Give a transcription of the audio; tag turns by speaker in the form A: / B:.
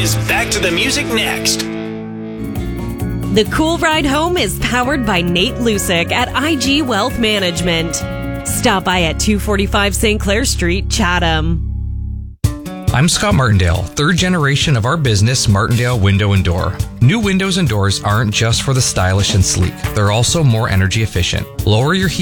A: is back to the music next.
B: The Cool Ride Home is powered by Nate Lusick at IG Wealth Management. Stop by at 245 St. Clair Street, Chatham.
C: I'm Scott Martindale, third generation of our business, Martindale Window and Door. New windows and doors aren't just for the stylish and sleek. They're also more energy efficient. Lower your heat